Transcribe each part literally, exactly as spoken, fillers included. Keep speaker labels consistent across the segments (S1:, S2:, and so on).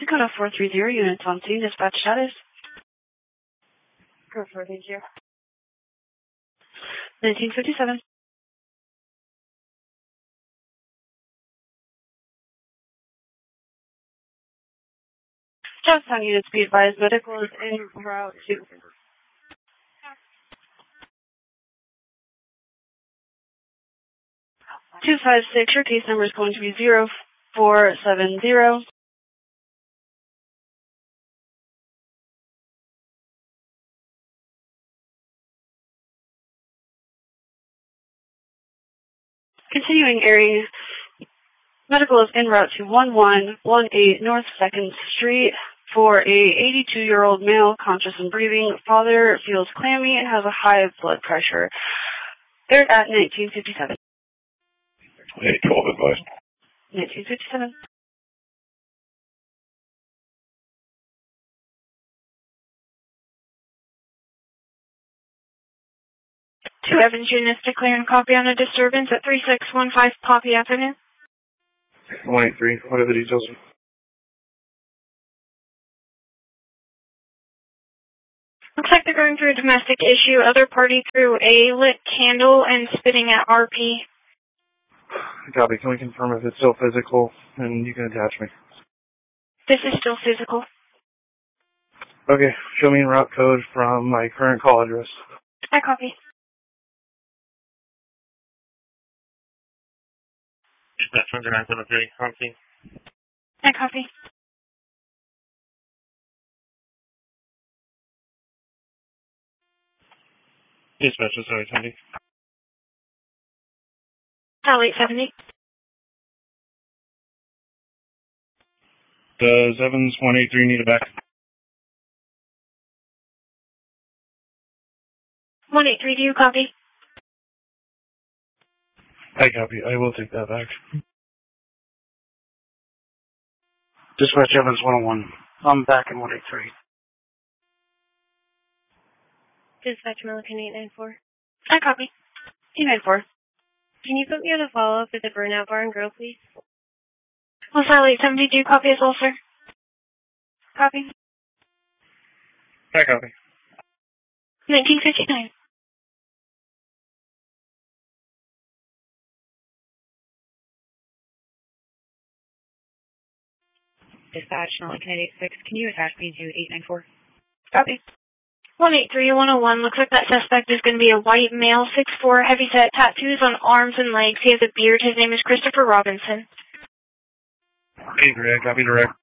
S1: Dakota four three zero, units on scene, dispatch status. Go four three zero. nineteen fifty-seven. Johnstown units be advised, medical is en route to two five six. Your case number is going to be zero four seven zero. Continuing area, medical is en route to one one one eight North second Street for a eighty-two-year-old male, conscious and breathing. Father feels clammy and has a high blood pressure. They're at nineteen fifty-seven.
S2: eight twelve advised.
S1: nineteen fifty-seven. Two Evans units declaring copy on a disturbance at three six one five Poppy Avenue.
S2: one eight three, what are the details?
S1: Looks like they're going through a domestic issue. Other party threw a lit candle and spitting at R P.
S2: Copy. Can we confirm if it's still physical and you can attach me?
S1: This is still physical.
S2: Okay. Show me in route code from my current call address.
S1: I copy.
S3: Dispatch one nine seven three, on scene.
S1: I copy.
S3: Dispatch one seven seventy.
S1: Tile eight seventy.
S2: Does Evans one eight three need a back?
S1: one eight three, do you copy?
S2: I copy. I will take that back. Dispatch Evans one oh one. I'm back in one eight three.
S4: Dispatch Milliken eight nine four.
S1: I copy. two nine four.
S4: Can you put me on a follow-up at the Burnout Bar and Grill, please?
S1: Well, Tile eight seventy, do you copy as well, sir? Copy.
S2: I copy.
S1: nineteen fifty-nine.
S5: Dispatch Milliken eight eight six. Can you attach me to eight nine four?
S1: Copy. one eight three one oh one. Looks like that suspect is going to be a white male, six foot four, heavy-set, tattoos on arms and legs. He has a beard. His name is Christopher Robinson.
S2: eight three, I copy direct.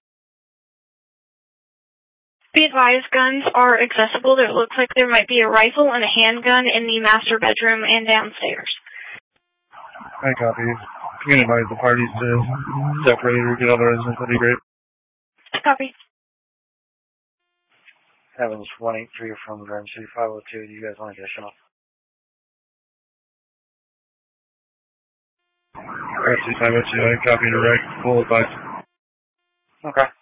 S1: Be advised, guns are accessible. It looks like there might be a rifle and a handgun in the master bedroom and downstairs.
S2: I copy. You can advise the parties to separate or get other residents. That'd be great.
S1: Copy.
S6: Evans one eight three from Grand City five oh two. Do you guys want additional?
S2: Grand City five oh two, I copy direct. Full advice.
S6: Okay.